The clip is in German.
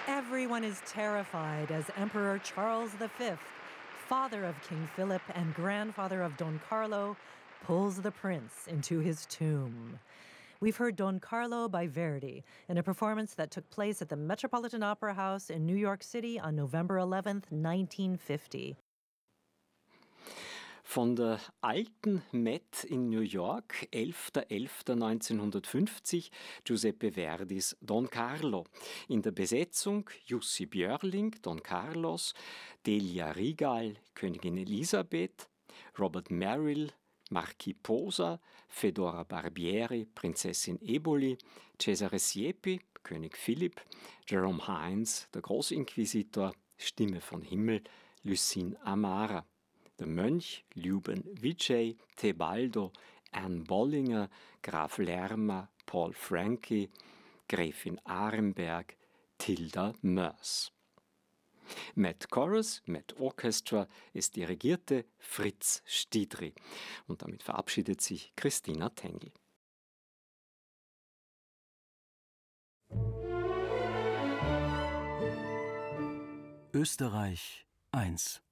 Everyone is terrified as Emperor Charles V, father of King Philip and grandfather of Don Carlo, pulls the prince into his tomb. We've heard Don Carlo by Verdi in a performance that took place at the Metropolitan Opera House in New York City on November 11th, 1950. Von der alten Met in New York, 11.11.1950, Giuseppe Verdis Don Carlo. In der Besetzung Jussi Björling, Don Carlos, Delia Rigal, Königin Elisabeth, Robert Merrill, Marquis Posa, Fedora Barbieri, Prinzessin Eboli, Cesare Siepi, König Philipp, Jerome Hines, der Großinquisitor, Stimme von Himmel, Lucine Amara. Der Mönch Ljuben Vijay, Tebaldo, Anne Bollinger, Graf Lerma, Paul Franke, Gräfin Arenberg, Tilda Moers. Met Chorus, Met Orchestra, es dirigierte Fritz Stiedry. Und damit verabschiedet sich Christina Tengl. Österreich 1